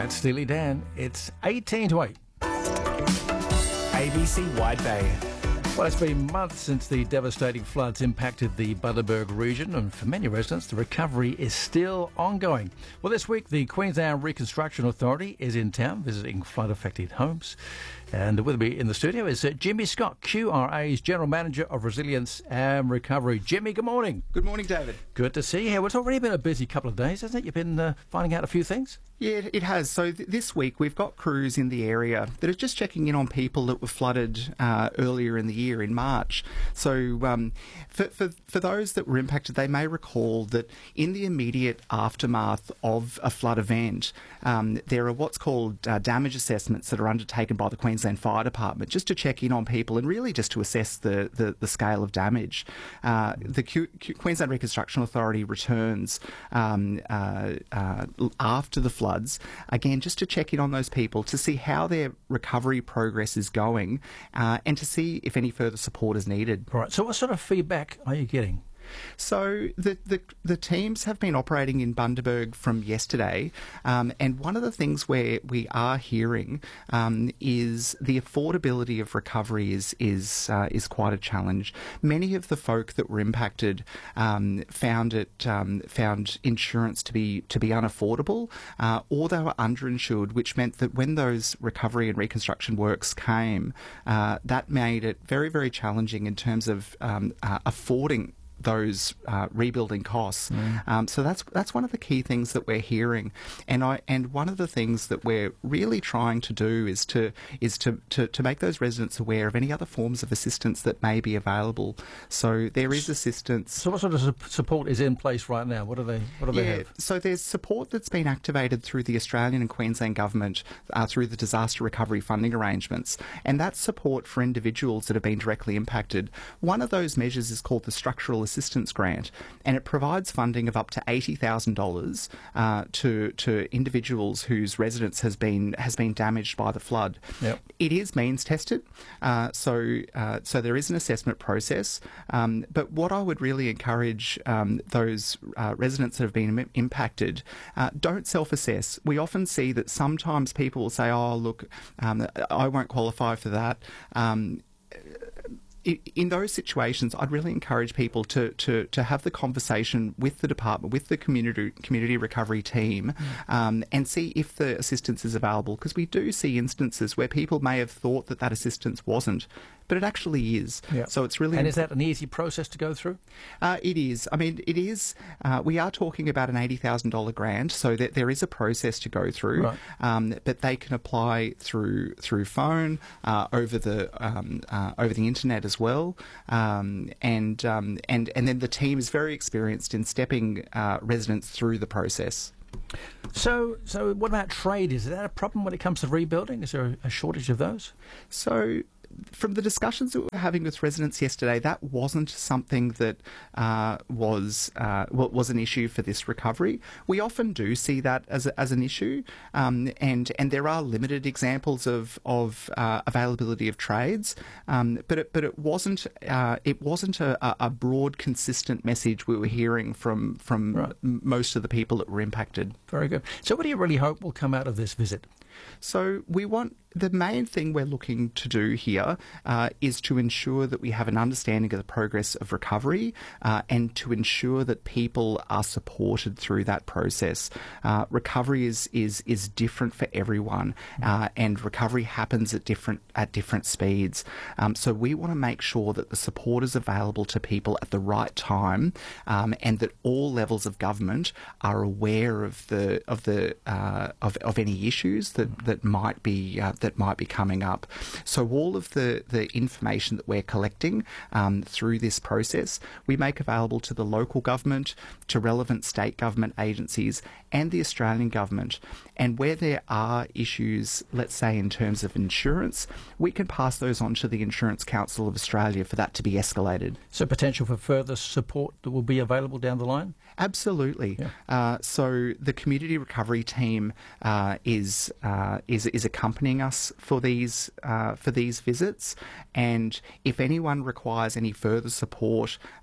That's Steely Dan. It's 18 to 8. ABC Wide Bay. Well, it's been months since the devastating floods impacted the Bundaberg region, and for many residents, the recovery is still ongoing. Well, this week, the Queensland Reconstruction Authority is in town visiting flood-affected homes. And with me in the studio is Jimmy Scott, QRA's General Manager of Resilience and Recovery. Jimmy, good morning. Good morning, David. Good to see you here. Well, it's already been a busy couple of days, hasn't it? You've been finding out a few things? Yeah, it has. So this week we've got crews in the area that are just checking in on people that were flooded earlier in the year, in March. So for those that were impacted, they may recall that in the immediate aftermath of a flood event, there are what's called damage assessments that are undertaken by the Queensland Fire Department just to check in on people and really just to assess the scale of damage. The Queensland Reconstruction Authority returns after the floods, again, just to check in on those people, to see how their recovery progress is going, and to see if any further support is needed. Right. So what sort of feedback are you getting? So the teams have been operating in Bundaberg from yesterday, and one of the things where we are hearing is the affordability of recovery is quite a challenge. Many of the folk that were impacted found insurance to be unaffordable, or they were underinsured, which meant that when those recovery and reconstruction works came, that made it very, very challenging in terms of affording those rebuilding costs. So that's one of the key things that we're hearing, and one of the things that we're really trying to do is to make those residents aware of any other forms of assistance that may be available. So there is assistance. So what sort of support is in place right now? What do they have? So there's support that's been activated through the Australian and Queensland government through the disaster recovery funding arrangements, and that's support for individuals that have been directly impacted. One of those measures is called the Structural Assistance Grant, and it provides funding of up to $80,000 to individuals whose residence has been damaged by the flood. Yep. It is means tested, so there is an assessment process. But what I would really encourage those residents that have been impacted, don't self-assess. We often see that sometimes people will say, "Oh, look, I won't qualify for that." In those situations, I'd really encourage people to have the conversation with the department, with the community recovery team, and see if the assistance is available, because we do see instances where people may have thought that assistance wasn't, but it actually is. Yeah. So it's really... And is that an easy process to go through? It is. I mean, it is. We are talking about an $80,000 grant, so that there is a process to go through. Right. But they can apply through phone, over the internet as well, and then the team is very experienced in stepping residents through the process. So what about trade? Is that a problem when it comes to rebuilding? Is there a shortage of those? So, from the discussions that we were having with residents yesterday, that wasn't something that was an issue for this recovery. We often do see that as an issue, and there are limited examples of availability of trades, but it wasn't a broad, consistent message we were hearing from Right. most of the people that were impacted. Very good. So what do you really hope will come out of this visit? So the main thing we're looking to do here is to ensure that we have an understanding of the progress of recovery, and to ensure that people are supported through that process. Recovery is different for everyone, and recovery happens at different speeds. So we want to make sure that the support is available to people at the right time, and that all levels of government are aware of any issues that might be coming up. So all of the information that we're collecting through this process, we make available to the local government, to relevant state government agencies, and the Australian government. And where there are issues, let's say in terms of insurance, we can pass those on to the Insurance Council of Australia for that to be escalated. So potential for further support that will be available down the line? Absolutely. Yeah. So the community recovery team is accompanying us for these visits, and if anyone requires any further support